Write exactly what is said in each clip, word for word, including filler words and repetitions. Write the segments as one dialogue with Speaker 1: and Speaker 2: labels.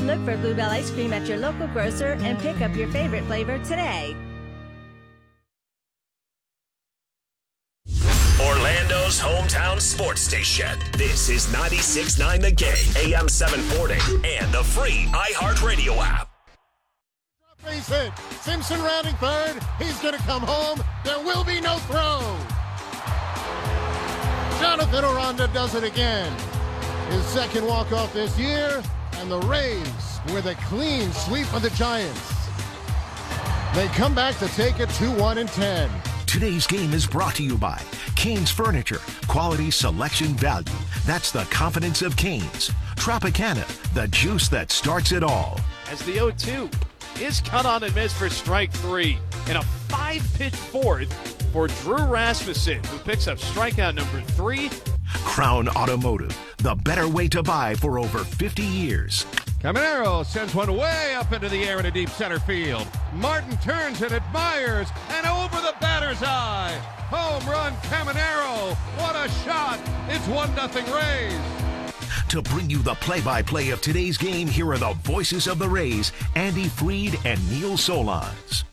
Speaker 1: Look for Bluebell Ice Cream at your local grocer and pick up your favorite flavor today.
Speaker 2: Orlando's hometown sports station. This is ninety-six point nine The Game, A M seven forty, and the free iHeartRadio app.
Speaker 3: Base hit. Simpson rounding third. He's going to come home. There will be no throw. Jonathan Aranda does it again. His second walk-off this year, and the Rays with a clean sweep of the Giants. They come back to take it two one and ten.
Speaker 4: Today's game is brought to you by Canes Furniture. Quality, selection, value. That's the confidence of Canes. Tropicana, the juice that starts it all.
Speaker 5: As the oh two is cut on and missed for strike three. And a five-pitch fourth for Drew Rasmussen, who picks up strikeout number three.
Speaker 4: Crown Automotive, the better way to buy for over fifty years.
Speaker 6: Caminero sends one way up into the air in a deep center field. Martin turns and admires, and over the batter's eye. Home run, Caminero. What a shot. It's one nothing Rays.
Speaker 4: To bring you the play-by-play of today's game, here are the voices of the Rays, Andy Freed and Neil Solondz.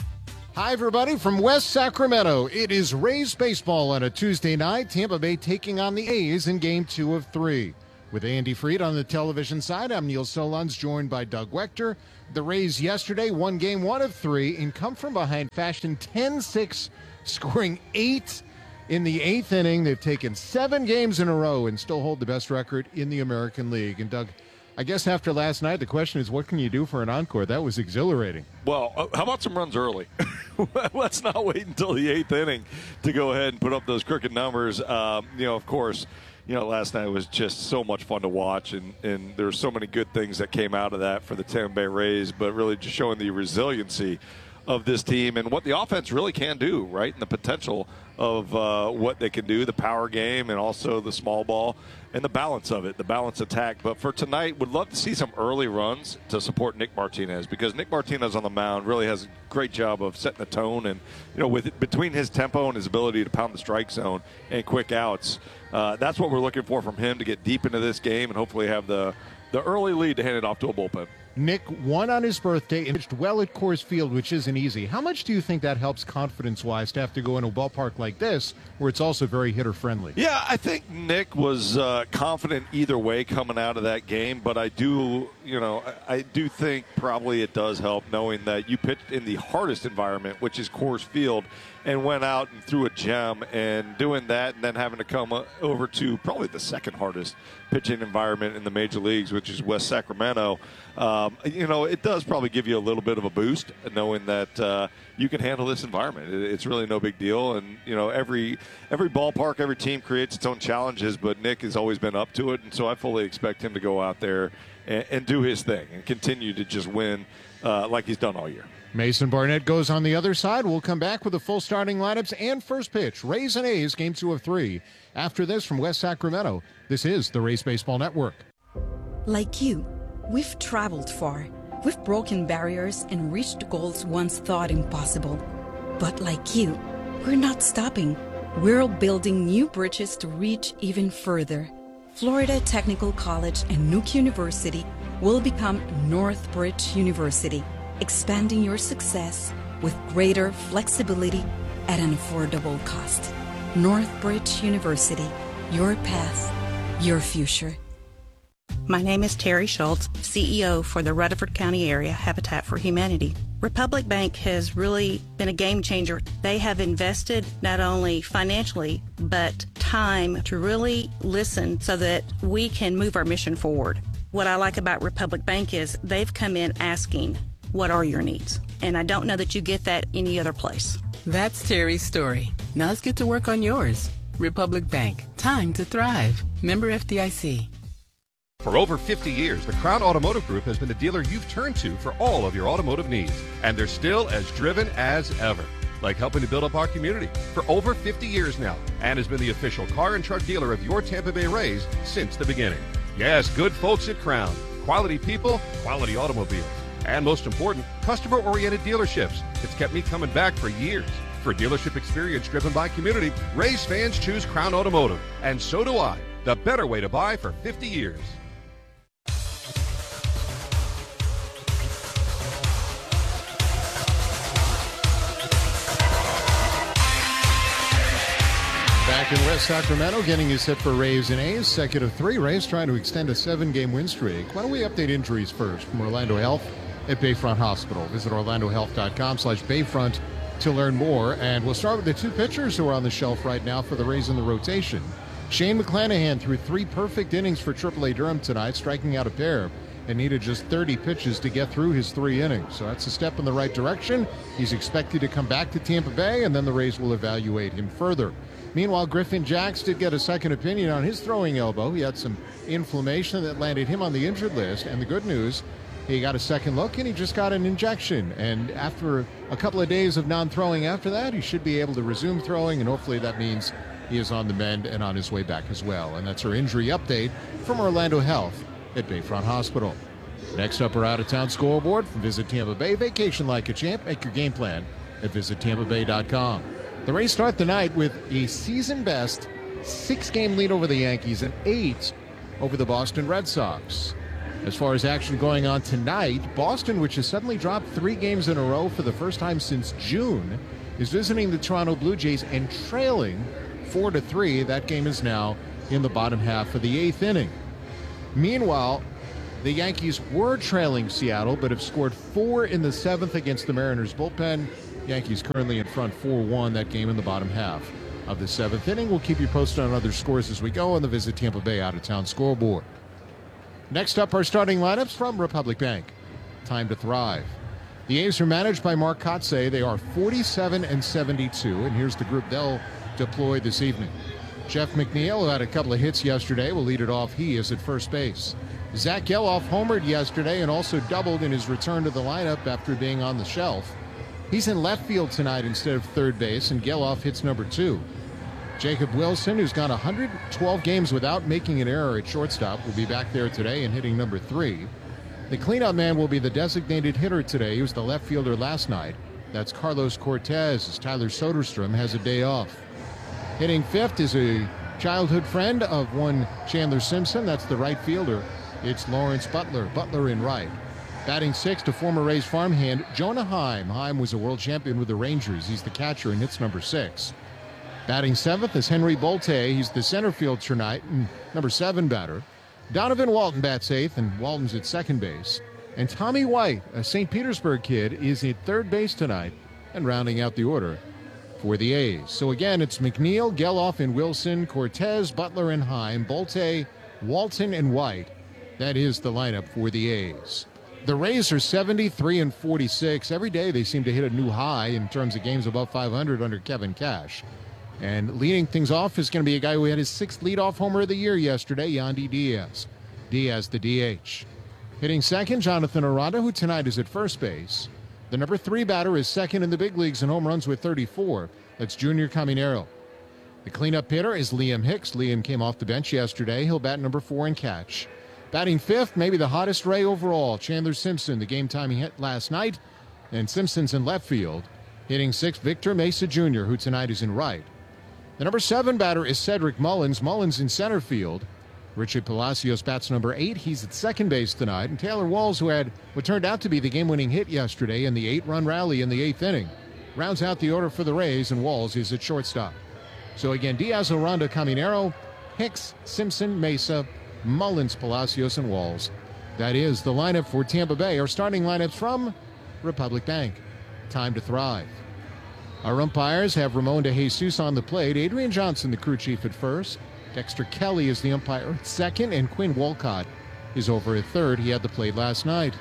Speaker 3: Hi, everybody, from West Sacramento. It is Rays baseball on a Tuesday night. Tampa Bay taking on the A's in game two of three. With Andy Freed on the television side, I'm Neil Solondz, joined by Doug Wechter. The Rays yesterday won game one of three in come-from-behind fashion, ten six, scoring eight in the eighth inning. They've taken seven games in a row and still hold the best record in the American League. And, Doug, I guess after last night, the question is, what can you do for an encore? That was exhilarating.
Speaker 7: Well, uh, how about some runs early? Let's not wait until the eighth inning to go ahead and put up those crooked numbers. Um, you know, of course, you know, last night was just so much fun to watch, and, and there were so many good things that came out of that for the Tampa Bay Rays, but really just showing the resiliency of this team and what the offense really can do, right, and the potential of uh, what they can do, the power game and also the small ball and the balance of it, the balance attack. But for tonight, would love to see some early runs to support Nick Martinez, because Nick Martinez on the mound really has a great job of setting the tone, and, you know, with between his tempo and his ability to pound the strike zone and quick outs, uh, that's what we're looking for from him to get deep into this game and hopefully have the, the early lead to hand it off to a bullpen.
Speaker 3: Nick won on his birthday and pitched well at Coors Field, which isn't easy. How much do you think that helps confidence-wise to have to go in a ballpark like this, where it's also very hitter-friendly?
Speaker 7: Yeah, I think Nick was uh, confident either way coming out of that game, but I do, you know, I, I do think probably it does help knowing that you pitched in the hardest environment, which is Coors Field, and went out and threw a gem, and doing that and then having to come over to probably the second hardest pitching environment in the major leagues, which is West Sacramento. Um, you know, it does probably give you a little bit of a boost knowing that uh, you can handle this environment. It, it's really no big deal. And, you know, every every ballpark, every team creates its own challenges, but Nick has always been up to it. And so I fully expect him to go out there and, and do his thing and continue to just win uh, like he's done all year.
Speaker 3: Mason Barnett goes on the other side. We'll come back with the full starting lineups and first pitch. Rays and A's, game two of three. After this, from West Sacramento, this is the Rays Baseball Network.
Speaker 8: Like you, we've traveled far. We've broken barriers and reached goals once thought impossible. But like you, we're not stopping. We're building new bridges to reach even further. Florida Technical College and Nuke University will become Northbridge University, expanding your success with greater flexibility at an affordable cost. Northbridge University, your path, your future.
Speaker 9: My name is Terry Schultz, C E O for the Rutherford County Area Habitat for Humanity. Republic Bank has really been a game changer. They have invested not only financially, but time to really listen so that we can move our mission forward. What I like about Republic Bank is they've come in asking, what are your needs? And I don't know that you get that any other place.
Speaker 10: That's Terry's story. Now let's get to work on yours. Republic Bank. Time to thrive. Member F D I C.
Speaker 6: For over fifty years, the Crown Automotive Group has been the dealer you've turned to for all of your automotive needs. And they're still as driven as ever, like helping to build up our community for over fifty years now, and has been the official car and truck dealer of your Tampa Bay Rays since the beginning. Yes, good folks at Crown. Quality people, quality automobiles. And most important, customer-oriented dealerships. It's kept me coming back for years. For dealership experience driven by community, Rays fans choose Crown Automotive. And so do I. The better way to buy for fifty years.
Speaker 3: Back in West Sacramento, getting his hit for Rays and A's. Second of three. Rays trying to extend a seven-game win streak. Why don't we update injuries first from Orlando Health at Bayfront Hospital. Visit orlando health dot com slash Bayfront to learn more. And we'll start with the two pitchers who are on the shelf right now for the Rays in the rotation. Shane McClanahan threw three perfect innings for triple A Durham tonight, striking out a pair, and needed just thirty pitches to get through his three innings. So that's a step in the right direction. He's expected to come back to Tampa Bay, and then the Rays will evaluate him further. Meanwhile, Griffin Jacks did get a second opinion on his throwing elbow. He had some inflammation that landed him on the injured list. And the good news, he got a second look and he just got an injection. And after a couple of days of non-throwing after that, he should be able to resume throwing. And hopefully that means he is on the mend and on his way back as well. And that's our injury update from Orlando Health at Bayfront Hospital. Next up, our out-of-town scoreboard from Visit Tampa Bay. Vacation like a champ. Make your game plan at visit tampa bay dot com. The Rays start the night with a season-best six-game lead over the Yankees and eight over the Boston Red Sox. As far as action going on tonight, Boston, which has suddenly dropped three games in a row for the first time since June, is visiting the Toronto Blue Jays and trailing four to three. That game is now in the bottom half of the eighth inning. Meanwhile, the Yankees were trailing Seattle, but have scored four in the seventh against the Mariners bullpen. Yankees currently in front four one, that game in the bottom half of the seventh inning. We'll keep you posted on other scores as we go on the Visit Tampa Bay out-of-town scoreboard. Next up, our starting lineups from Republic Bank. Time to thrive. The A's are managed by Mark Kotsay. They are forty-seven and seventy-two, and here's the group they'll deploy this evening. Jeff McNeil, who had a couple of hits yesterday, will lead it off. He is at first base. Zach Geloff homered yesterday and also doubled in his return to the lineup after being on the shelf. He's in left field tonight instead of third base, and Geloff hits number two. Jacob Wilson, who's gone one hundred twelve games without making an error at shortstop, will be back there today and hitting number three. The cleanup man will be the designated hitter today. He was the left fielder last night. That's Carlos Cortez, as Tyler Soderstrom has a day off. Hitting fifth is a childhood friend of one Chandler Simpson. That's the right fielder. It's Lawrence Butler. Butler in right. Batting sixth to former Rays farmhand Jonah Heim. Heim was a world champion with the Rangers. He's the catcher and hits number six. Batting seventh is Henry Bolte. He's the center field tonight and number seven batter. Donovan Walton bats eighth, and Walton's at second base. And Tommy White, a Saint Petersburg kid, is at third base tonight and rounding out the order for the A's. So again, it's McNeil, Geloff, and Wilson, Cortez, Butler, and Heim, Bolte, Walton, and White. That is the lineup for the A's. The Rays are seventy-three and forty-six. Every day they seem to hit a new high in terms of games above five hundred under Kevin Cash. And leading things off is going to be a guy who had his sixth leadoff homer of the year yesterday, Yandy Diaz. Diaz, the D H. Hitting second, Jonathan Aranda, who tonight is at first base. The number three batter is second in the big leagues in home runs with thirty-four. That's Junior Caminero. The cleanup hitter is Liam Hicks. Liam came off the bench yesterday. He'll bat number four and catch. Batting fifth, maybe the hottest Ray overall, Chandler Simpson, the game time he hit last night. And Simpson's in left field. Hitting sixth, Victor Mesa Junior, who tonight is in right. The number seven batter is Cedric Mullins. Mullins in center field. Richard Palacios bats number eight. He's at second base tonight. And Taylor Walls, who had what turned out to be the game-winning hit yesterday in the eight-run rally in the eighth inning, rounds out the order for the Rays, and Walls is at shortstop. So again, Diaz, Aranda, Caminero, Hicks, Simpson, Mesa, Mullins, Palacios, and Walls. That is the lineup for Tampa Bay. Our starting lineups from Republic Bank. Time to thrive. Our umpires have Ramon De Jesus on the plate. Adrian Johnson, the crew chief, at first. Dexter Kelly is the umpire at second, and Quinn Wolcott is over at third. He had the plate last night.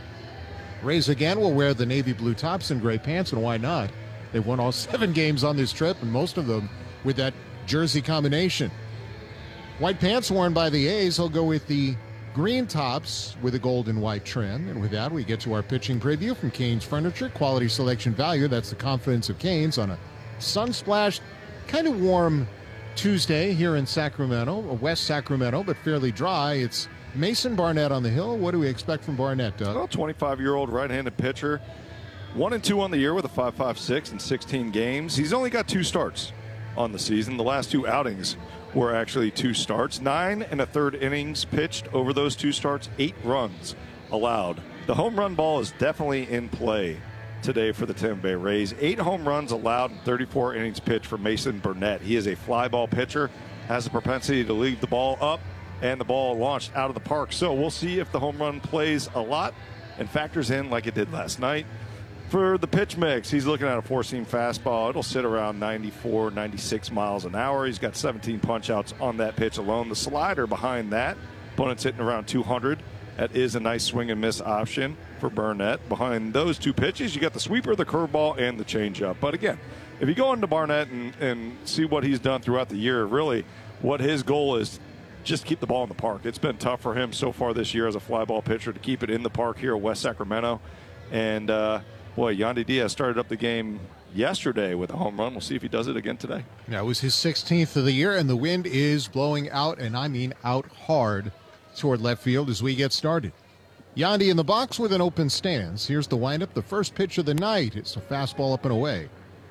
Speaker 3: Rays again will wear the navy blue tops and gray pants, and why not? They've won all seven games on this trip, and most of them with that jersey combination. White pants worn by the A's. He'll go with the green tops with a gold and white trim. And with that, we get to our pitching preview from Canes Furniture. Quality, selection, value. That's the confidence of Canes on a sun-splashed, kind of warm Tuesday here in Sacramento, West Sacramento, but fairly dry. It's Mason Barnett on the hill. What do we expect from Barnett, Doug?
Speaker 7: Well, twenty-five-year-old right-handed pitcher. One and two on the year with a five point five six in sixteen games. He's only got two starts on the season. The last two outings were actually two starts. Nine and a third innings pitched over those two starts. Eight runs allowed. The home run ball is definitely in play today for the Tampa Bay Rays. Eight home runs allowed in thirty-four innings pitched for Mason Burnett. He is a fly ball pitcher, has the propensity to leave the ball up and the ball launched out of the park. So we'll see if the home run plays a lot and factors in like it did last night. For the pitch mix, he's looking at a four-seam fastball. It'll sit around ninety-four, ninety-six miles an hour. He's got seventeen punch-outs on that pitch alone. The slider behind that, opponent's hitting around two hundred. That is a nice swing and miss option for Burnett. Behind those two pitches, you got the sweeper, the curveball, and the changeup. But again, if you go into Barnett and, and see what he's done throughout the year, really what his goal is, just keep the ball in the park. It's been tough for him so far this year as a fly ball pitcher to keep it in the park here at West Sacramento. And, uh, boy, Yandy Diaz started up the game yesterday with a home run. We'll see if he does it again today.
Speaker 3: That was his sixteenth of the year, and the wind is blowing out, and I mean out hard toward left field as we get started. Yandy in the box with an open stance. Here's the windup. The first pitch of the night. It's a fastball up and away.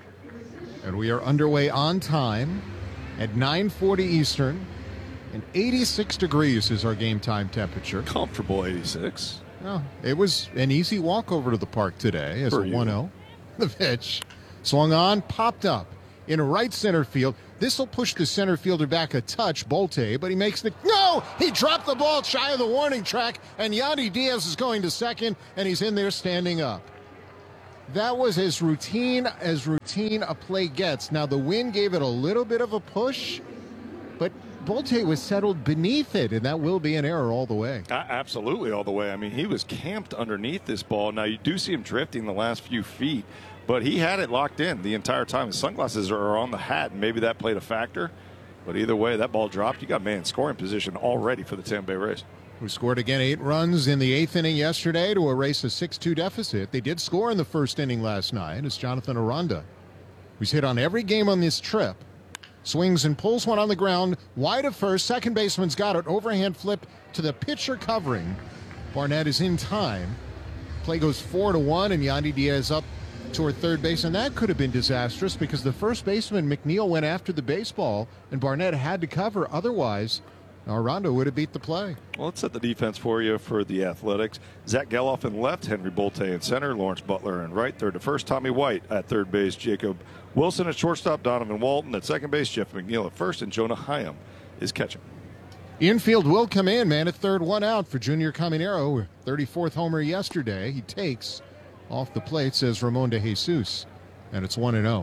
Speaker 3: And we are underway on time at nine forty Eastern, and eighty-six degrees is our game time temperature.
Speaker 7: Comfortable eighty-six.
Speaker 3: Well, it was an easy walk over to the park today as
Speaker 7: For
Speaker 3: a
Speaker 7: you.
Speaker 3: one oh. The pitch swung on, popped up in right center field. This will push the center fielder back a touch, Bolte, but he makes the... No! He dropped the ball shy of the warning track, and Yandy Diaz is going to second, and he's in there standing up. That was as routine as routine a play gets. Now, the wind gave it a little bit of a push, but Bolte was settled beneath it, and that will be an error all the way.
Speaker 7: Uh, absolutely all the way. I mean, he was camped underneath this ball. Now, you do see him drifting the last few feet, but he had it locked in the entire time. His sunglasses are on the hat, and maybe that played a factor. But either way, that ball dropped. You got man in scoring position already for the Tampa Bay Rays.
Speaker 3: Who scored again eight runs in the eighth inning yesterday to erase a six two deficit. They did score in the first inning last night as Jonathan Aranda, who's hit on every game on this trip, swings and pulls one on the ground, wide of first. Second baseman's got it. Overhand flip to the pitcher covering. Barnett is in time. Play goes four to one, and Yandy Diaz up toward third base, and that could have been disastrous because the first baseman, McNeil, went after the baseball, and Barnett had to cover. Otherwise, Aranda would have beat the play.
Speaker 7: Well, let's set the defense for you for the Athletics. Zach Geloff in left, Henry Bolte in center, Lawrence Butler in right, third to first, Tommy White at third base, Jacob Wilson at shortstop, Donovan Walton at second base, Jeff McNeil at first, and Jonah Hyam is catching.
Speaker 3: Infield will come in, man, at third, one out for Junior Caminero. thirty-fourth homer yesterday. He takes off the plate, says Ramon de Jesus, and it's one and oh.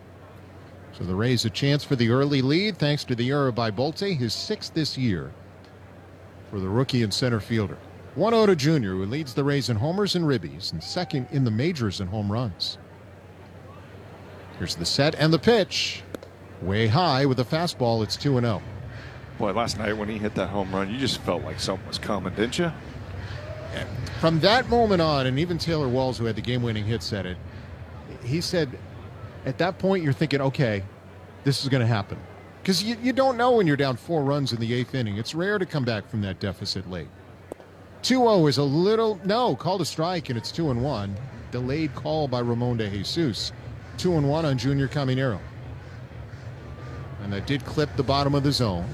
Speaker 3: So the Rays a chance for the early lead thanks to the error by Bolte, his sixth this year for the rookie and center fielder. one oh to Junior, who leads the Rays in homers and ribbies and second in the majors in home runs. Here's the set and the pitch. Way high with a fastball. It's two and oh.
Speaker 7: Boy, last night when he hit that home run, you just felt like something was coming, didn't you?
Speaker 3: And from that moment on, and even Taylor Walls, who had the game-winning hit, said it, he said, at that point, you're thinking, okay, this is going to happen. Because you, you don't know when you're down four runs in the eighth inning. It's rare to come back from that deficit late. two oh is a little, no, called a strike, and it's two and one. Delayed call by Ramon de Jesus. two and one on Junior Caminero. And that did clip the bottom of the zone.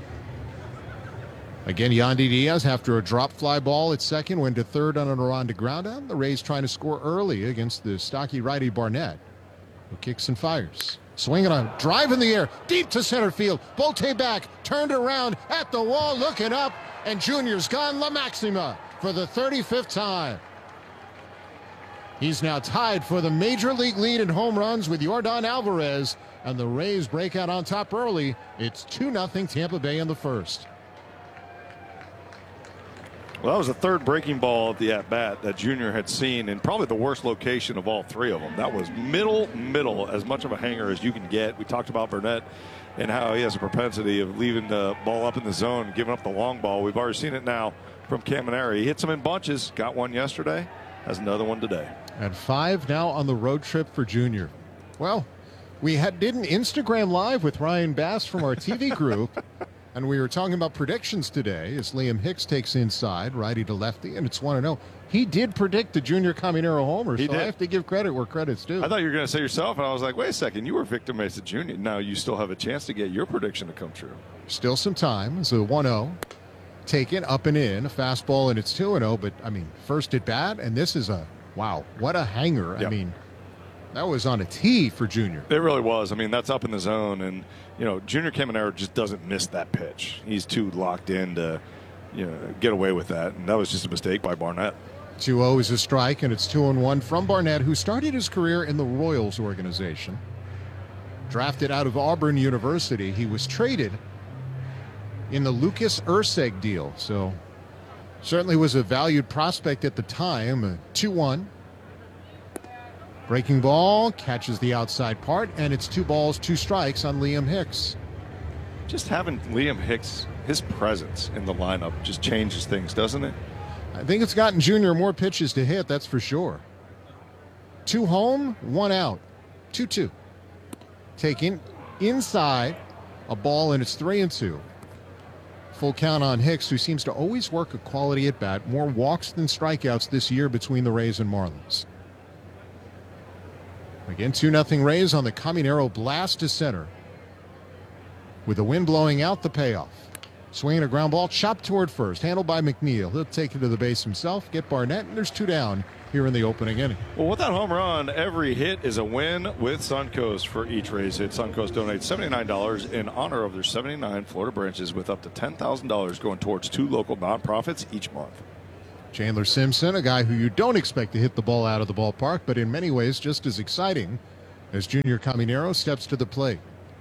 Speaker 3: Again, Yandy Diaz, after a drop fly ball at second, went to third on an Aranda ground out. The Rays trying to score early against the stocky righty Barnett, who kicks and fires. Swinging on, drive in the air, deep to center field. Bolte back, turned around at the wall, looking up, and Junior's gone La Maxima for the thirty-fifth time. He's now tied for the major league lead in home runs with Yordan Alvarez, and the Rays break out on top early. It's two nothing Tampa Bay in the first.
Speaker 7: Well, that was the third breaking ball of the at-bat that Junior had seen in probably the worst location of all three of them. That was middle, middle, as much of a hanger as you can get. We talked about Burnett and how he has a propensity of leaving the ball up in the zone, giving up the long ball. We've already seen it now from Caminero. He hits them in bunches, got one yesterday, has another one today.
Speaker 3: And five now on the road trip for Junior. Well, we had, did an Instagram Live with Ryan Bass from our T V group. And we were talking about predictions today as Liam Hicks takes inside, righty to lefty, and it's one and oh. He did predict the Junior Caminero homer,
Speaker 7: He
Speaker 3: so
Speaker 7: did.
Speaker 3: I have to give credit where credit's due.
Speaker 7: I thought you were going to say yourself, and I was like, wait a second, you were Victor Mesa Junior Now you still have a chance to get your prediction to come true.
Speaker 3: Still some time. It's a one oh. Taken up and in, a fastball, and it's two and oh. But, I mean, first at bat, and this is a Wow, what a hanger.
Speaker 7: Yep.
Speaker 3: I mean, that was on a tee for Junior.
Speaker 7: It really was. I mean, that's up in the zone, and, you know, Junior Caminero just doesn't miss that pitch. He's too locked in to, you know, get away with that, and that was just a mistake by Barnett.
Speaker 3: two oh is a strike, and it's two and one from Barnett, who started his career in the Royals organization. Drafted out of Auburn University, he was traded in the Lucas Erceg deal, so certainly was a valued prospect at the time. two one. Breaking ball, catches the outside part, and it's two balls, two strikes on Liam Hicks.
Speaker 7: Just having Liam Hicks, his presence in the lineup just changes things, doesn't it?
Speaker 3: I think it's gotten Junior more pitches to hit, that's for sure. Two home, one out. two two. Taking inside, a ball, and it's three and two. Full count on Hicks, who seems to always work a quality at bat. More walks than strikeouts this year between the Rays and Marlins. Again, two nothing Rays on the Caminero blast to center. With the wind blowing out, the payoff. Swinging a ground ball, chopped toward first, handled by McNeil. He'll take it to the base himself, get Barnett, and there's two down here in the opening inning.
Speaker 7: Well, with that home run, every hit is a win with Suncoast. For each Rays hit, Suncoast donates seventy-nine dollars in honor of their seventy-nine Florida branches, with up to ten thousand dollars going towards two local nonprofits each month.
Speaker 3: Chandler Simpson, a guy who you don't expect to hit the ball out of the ballpark, but in many ways just as exciting as Junior Caminero steps to the plate.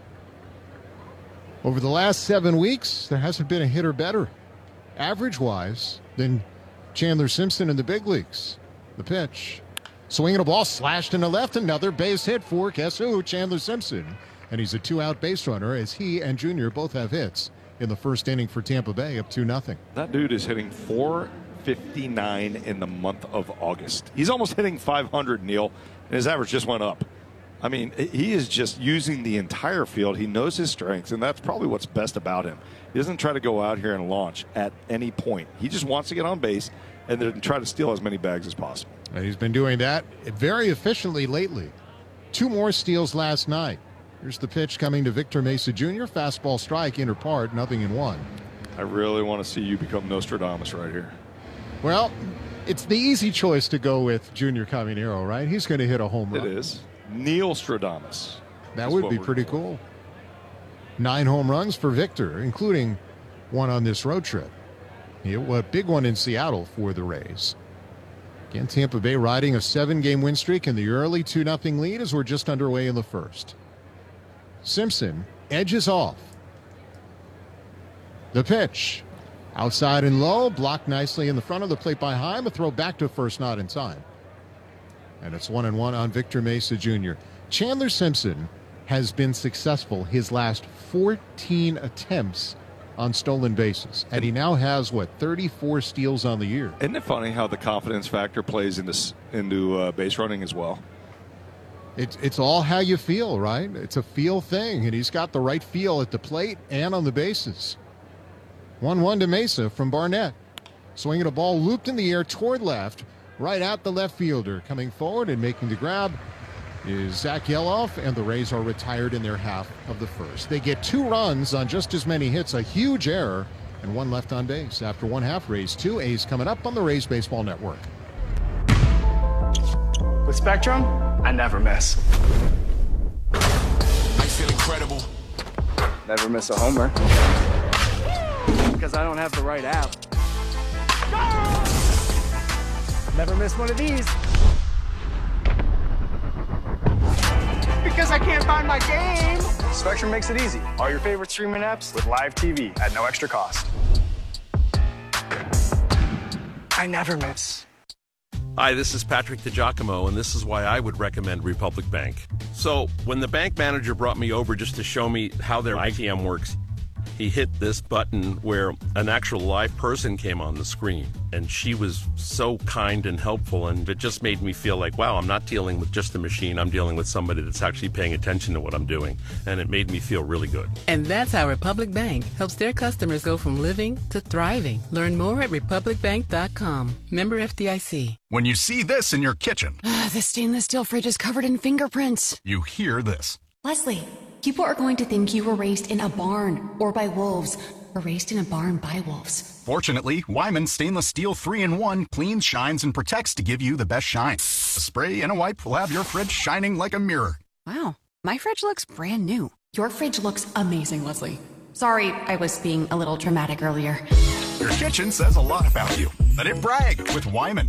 Speaker 3: Over the last seven weeks, there hasn't been a hitter better, average-wise, than Chandler Simpson in the big leagues. The pitch. Swinging a ball, slashed into left, another base hit for, guess who, Chandler Simpson. And he's a two-out base runner as he and Junior both have hits in the first inning for Tampa Bay, up two nothing.
Speaker 7: That dude is hitting four fifty-nine in the month of August. He's almost hitting five hundred, Neil, and his average just went up. I mean, he is just using the entire field. He knows his strengths, and that's probably what's best about him. He doesn't try to go out here and launch at any point. He just wants to get on base and then try to steal as many bags as possible.
Speaker 3: And he's been doing that very efficiently lately. Two more steals last night. Here's the pitch coming to Victor Mesa Junior Fastball strike, inner part, nothing in one.
Speaker 7: I really want to see you become Nostradamus right here.
Speaker 3: Well, it's the easy choice to go with Junior Caminero, right? He's going to hit a home run.
Speaker 7: It is. Neil Stradamus.
Speaker 3: That would be pretty cool. Nine home runs for Victor, including one on this road trip. A big one in Seattle for the Rays. Again, Tampa Bay riding a seven-game win streak in the early two nothing lead as we're just underway in the first. Simpson edges off. The pitch. Outside and low, blocked nicely in the front of the plate by Heim. A throw back to first, not in time. And it's one and one on Victor Mesa Junior Chandler Simpson has been successful his last fourteen attempts on stolen bases. And he now has, what, thirty-four steals on the year.
Speaker 7: Isn't it funny how the confidence factor plays into, into uh, base running as well?
Speaker 3: It's, it's all how you feel, right? It's a feel thing, and he's got the right feel at the plate and on the bases. one one to Mesa from Barnett. Swinging a ball looped in the air toward left, right at the left fielder. Coming forward and making the grab is Zach Yeloff, and the Rays are retired in their half of the first. They get two runs on just as many hits, a huge error, and one left on base. After one half, Rays two, A's coming up on the Rays Baseball Network.
Speaker 11: With Spectrum, I never miss.
Speaker 12: I feel incredible.
Speaker 11: Never miss a homer. Because I don't have the right app. Never miss one of these. Because I can't find my game. Spectrum makes it easy. All your favorite streaming apps with live T V at no extra cost. I never miss.
Speaker 13: Hi, this is Patrick DiGiacomo, and this is why I would recommend Republic Bank. So, when the bank manager brought me over just to show me how their I T M works, he hit this button where an actual live person came on the screen, and she was so kind and helpful, and it just made me feel like, wow, I'm not dealing with just a machine, I'm dealing with somebody that's actually paying attention to what I'm doing, and it made me feel really good.
Speaker 10: And that's how Republic Bank helps their customers go from living to thriving. Learn more at republic bank dot com. Member F D I C.
Speaker 14: When you see this in your kitchen,
Speaker 15: the stainless steel fridge is covered in fingerprints.
Speaker 14: You hear this.
Speaker 15: Leslie, people are going to think you were raised in a barn or by wolves. erased in a barn by wolves.
Speaker 14: Fortunately, Wyman Stainless Steel three in one cleans, shines, and protects to give you the best shine. A spray and a wipe will have your fridge shining like a mirror.
Speaker 15: Wow, my fridge looks brand new. Your fridge looks amazing, Leslie. Sorry, I was being a little dramatic earlier.
Speaker 14: Your kitchen says a lot about you. Let it brag with Wyman.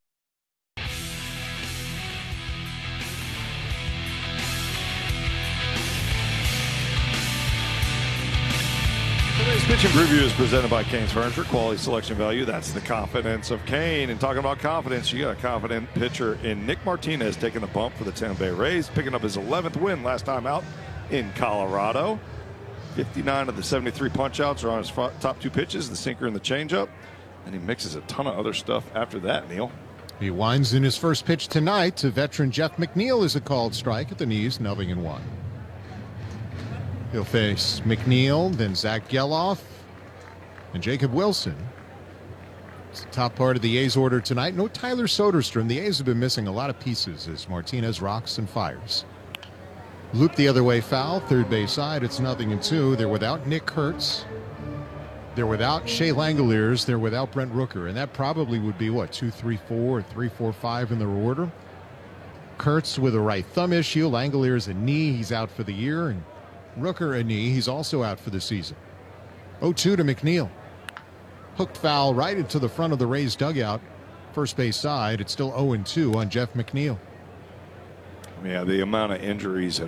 Speaker 7: Today's pitching preview is presented by Canes Furniture. Quality, selection, value. That's the confidence of Kane. And talking about confidence, you got a confident pitcher in Nick Martinez taking the bump for the Tampa Bay Rays, picking up his eleventh win last time out in Colorado. fifty-nine of the seventy-three punch-outs are on his front, top two pitches, the sinker and the changeup. And he mixes a ton of other stuff after that, Neil.
Speaker 3: He winds in his first pitch tonight to veteran Jeff McNeil as a called strike at the knees, nothing and one. He'll face McNeil, then Zach Geloff, and Jacob Wilson. It's the top part of the A's order tonight. No Tyler Soderstrom. The A's have been missing a lot of pieces as Martinez rocks and fires. Loop the other way foul, third base side. It's nothing and two. They're without Nick Kurtz. They're without Shea Langoliers. They're without Brent Rooker. And that probably would be, what, two three four or three four five in their order. Kurtz with a right thumb issue. Langoliers a knee. He's out for the year. And Rooker a knee. He's also out for the season. oh two to McNeil. Hooked foul right into the front of the Rays dugout. First base side. It's still oh and two on Jeff McNeil.
Speaker 7: Yeah, the amount of injuries at